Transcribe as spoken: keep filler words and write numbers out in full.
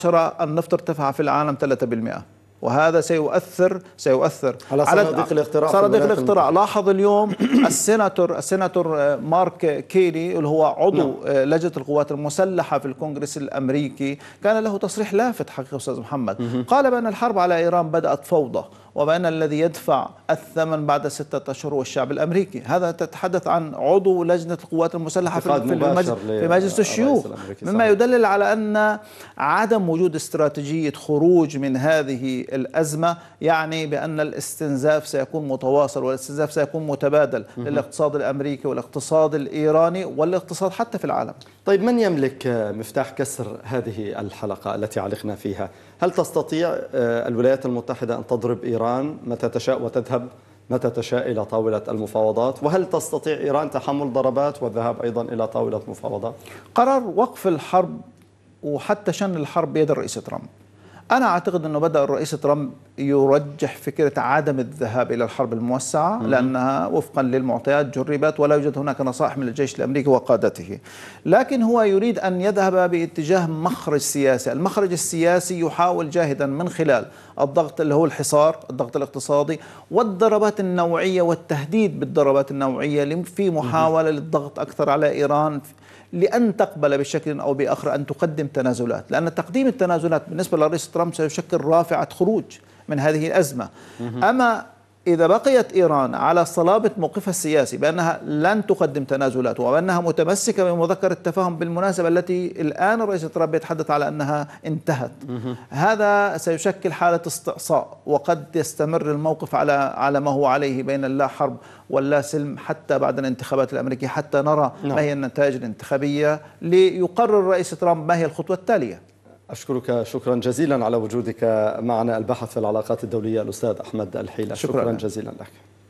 النفط ارتفع في العالم ثلاثة بالمئة، وهذا سيؤثر سيؤثر على صناديق الاقتراع. صناديق الاقتراع. لاحظ اليوم السيناتور السيناتور مارك كيلي اللي هو عضو نعم. لجنة القوات المسلحة في الكونغرس الأمريكي، كان له تصريح لافت حقيقة أستاذ محمد. م- قال بأن الحرب على إيران بدأت فوضى، وبأن الذي يدفع الثمن بعد ستة أشهر هو الشعب الأمريكي. هذا تتحدث عن عضو لجنة القوات المسلحة في المجلس, في مجلس الشيوخ، مما يدلل على أن عدم وجود استراتيجية خروج من هذه الأزمة يعني بأن الاستنزاف سيكون متواصل، والاستنزاف سيكون متبادل للاقتصاد الأمريكي والاقتصاد الإيراني والاقتصاد حتى في العالم. طيب، من يملك مفتاح كسر هذه الحلقة التي علقنا فيها؟ هل تستطيع الولايات المتحدة أن تضرب إيران متى تشاء وتذهب متى تشاء إلى طاولة المفاوضات؟ وهل تستطيع إيران تحمل ضربات والذهاب أيضا إلى طاولة مفاوضات؟ قرار وقف الحرب وحتى شن الحرب بيد الرئيس ترامب. أنا أعتقد أنه بدأ الرئيس ترامب يرجح فكرة عدم الذهاب إلى الحرب الموسعة، لأنها وفقا للمعطيات جربت ولا يوجد هناك نصائح من الجيش الأمريكي وقادته، لكن هو يريد أن يذهب باتجاه مخرج سياسي. المخرج السياسي يحاول جاهدا من خلال الضغط اللي هو الحصار، الضغط الاقتصادي والضربات النوعية والتهديد بالضربات النوعية في محاولة للضغط أكثر على إيران لأن تقبل بشكل أو بآخر أن تقدم تنازلات، لأن تقديم التنازلات بالنسبة للرئيس ترامب سيشكل رافعة خروج من هذه الأزمة. أما إذا بقيت إيران على صلابة موقفها السياسي بأنها لن تقدم تنازلات وأنها متمسكة بمذكرة التفاهم بالمناسبة التي الآن الرئيس ترامب يتحدث على أنها انتهت، هذا سيشكل حالة استعصاء، وقد يستمر الموقف على على ما هو عليه بين اللا حرب واللا سلم حتى بعد الانتخابات الأمريكية، حتى نرى ما هي النتائج الانتخابية ليقرر الرئيس ترامب ما هي الخطوة التالية. أشكرك شكرا جزيلا على وجودك معنا، الباحث في العلاقات الدولية الأستاذ أحمد الحيلة. شكرا, شكرا جزيلا لك.